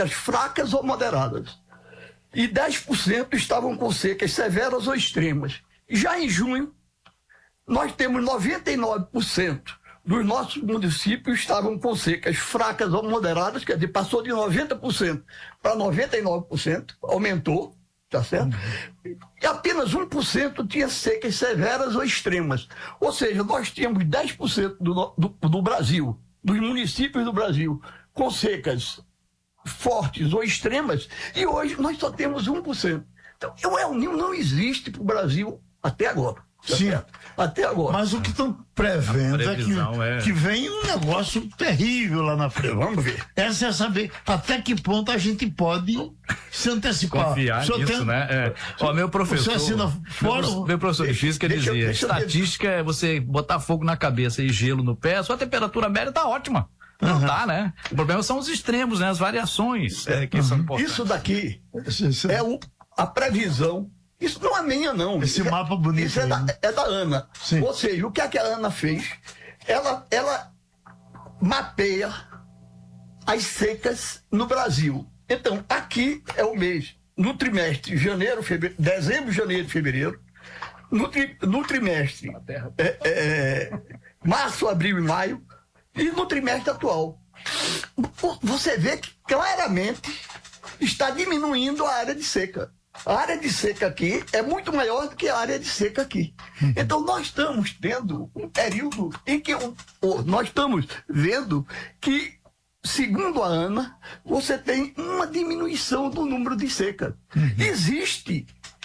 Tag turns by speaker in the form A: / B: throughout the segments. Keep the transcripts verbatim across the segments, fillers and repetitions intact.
A: secas fracas ou moderadas. E dez por cento estavam com secas severas ou extremas. Já em junho, nós temos noventa e nove por cento dos nossos municípios estavam com secas fracas ou moderadas, quer dizer, passou de noventa por cento para noventa e nove por cento, aumentou, tá certo? E apenas um por cento tinha secas severas ou extremas. Ou seja, nós tínhamos dez por cento do, do, do Brasil, dos municípios do Brasil, com secas fortes ou extremas, e hoje nós só temos um por cento. Então, o El Niño não existe para o Brasil até agora. Tá
B: Sim.
A: certo? Até agora.
B: Mas o que estão prevendo é que, é que vem um negócio terrível lá na frente. Vamos ver. Essa é saber até que ponto a gente pode se antecipar.
C: Confiar nisso, tem... né? É. Ó, meu professor,
B: fora...
C: meu, meu professor de física dizia, eu, estatística eu... é você botar fogo na cabeça e gelo no pé, a sua temperatura média tá ótima. Não uhum. tá, né? O problema são os extremos, né? As variações é, que uhum. são importantes.
A: Isso daqui é o, a previsão. Isso não é minha, não.
B: Esse isso mapa é, bonito.
A: Isso é da, é da Ana. Sim. Ou seja, o que, é que a Ana fez? Ela, ela mapeia as secas no Brasil. Então, aqui é o mês, no trimestre, janeiro, fevereiro, dezembro, janeiro, fevereiro. No, tri, no trimestre, é, é, março, abril e maio. E no trimestre atual. Você vê que claramente está diminuindo a área de seca. A área de seca aqui é muito maior do que a área de seca aqui. Então nós estamos tendo um período em que um, nós estamos vendo que, segundo a Ana, você tem uma diminuição do número de secas. Uhum. Existe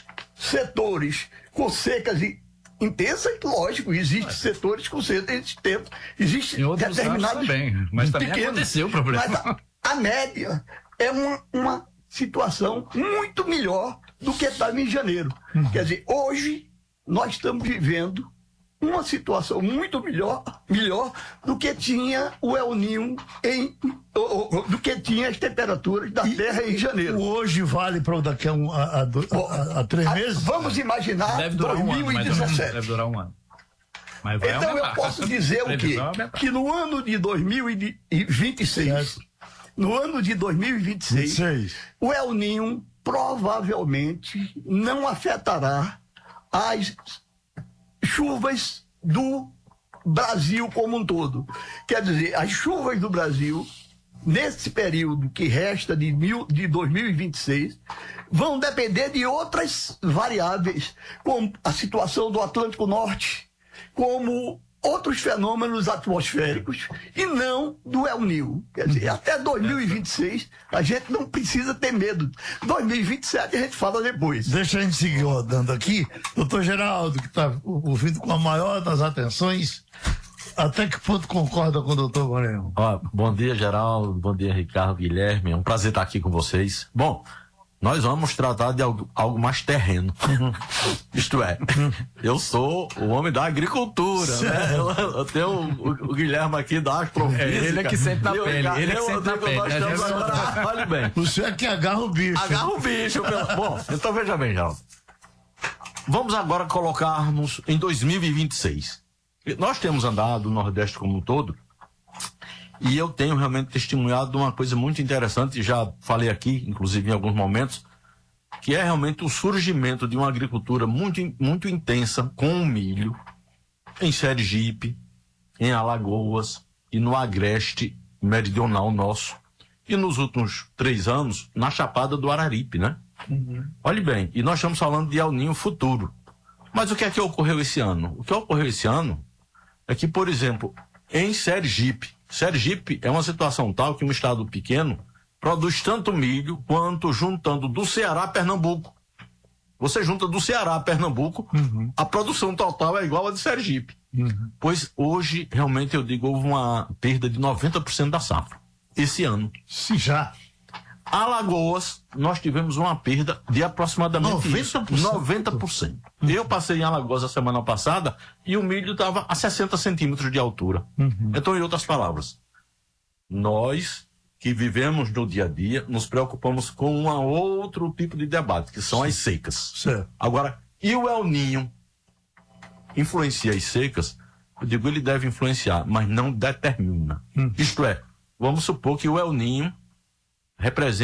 A: setores com secas intensas, lógico, existem setores com secas intensas. Existe determinados
C: também, mas também
A: pequenos,
C: aconteceu o problema.
A: Mas a, a média é uma, uma situação muito melhor do que estava em janeiro. Uhum. Quer dizer, hoje nós estamos vivendo uma situação muito melhor, melhor do que tinha o El Niño em do que tinha as temperaturas da e Terra em janeiro.
B: Hoje vale para daqui a, um, a, a, a, a três meses?
A: Vamos imaginar
C: deve durar
A: dois mil e dezessete.
C: Um ano, deve durar um ano. Mas vai
A: então
C: aumentar.
A: Eu posso dizer o quê? Que no ano de dois mil e vinte e seis, certo. no ano de dois mil e vinte e seis, vinte e seis. O El Niño provavelmente não afetará as chuvas do Brasil como um todo. Quer dizer, as chuvas do Brasil, nesse período que resta de, mil, de dois mil e vinte e seis, vão depender de outras variáveis, como a situação do Atlântico Norte, como outros fenômenos atmosféricos, e não do El Niño. Quer dizer, até dois mil e vinte e seis a gente não precisa ter medo. dois mil e vinte e sete a gente fala depois.
B: Deixa a gente seguir rodando aqui. Doutor Geraldo, que está ouvindo com a maior das atenções, até que ponto concorda com o doutor Moreno?
D: Ó, bom dia, Geraldo, bom dia, Ricardo, Guilherme, é um prazer estar aqui com vocês. Bom, nós vamos tratar de algo, algo mais terreno. Isto é, eu sou o homem da agricultura, né? Eu, eu tenho o, o, o Guilherme aqui da astrofísica.
C: É, ele é que sente na pele, ele é que sente na pele.
D: Agora, olha bem.
B: Você é que agarra o bicho.
D: Agarra o bicho. Pela... Bom, então veja bem, Geraldo. Vamos agora colocar-nos em dois mil e vinte e seis. Nós temos andado no Nordeste como um todo, e eu tenho realmente testemunhado uma coisa muito interessante, já falei aqui, inclusive em alguns momentos, que é realmente o surgimento de uma agricultura muito, muito intensa com o milho em Sergipe, em Alagoas e no agreste meridional nosso. E nos últimos três anos, na Chapada do Araripe, né? Uhum. Olhe bem, e nós estamos falando de El Niño futuro. Mas o que é que ocorreu esse ano? O que ocorreu esse ano é que, por exemplo, em Sergipe, Sergipe é uma situação tal que um estado pequeno produz tanto milho quanto juntando do Ceará a Pernambuco. Você junta do Ceará a Pernambuco, uhum. a produção total é igual a de Sergipe. Uhum. Pois hoje, realmente, eu digo, houve uma perda de noventa por cento da safra, esse ano.
B: Sim, já.
D: Alagoas, nós tivemos uma perda de aproximadamente
B: noventa por cento.
D: noventa por cento. Uhum. Eu passei em Alagoas a semana passada e o milho estava a sessenta centímetros de altura. Uhum. Então, em outras palavras, nós que vivemos no dia a dia nos preocupamos com um outro tipo de debate, que são as secas.
B: Certo.
D: Agora, e o El Niño influencia as secas? Eu digo, ele deve influenciar, mas não determina. Uhum. Isto é, vamos supor que o El Niño representa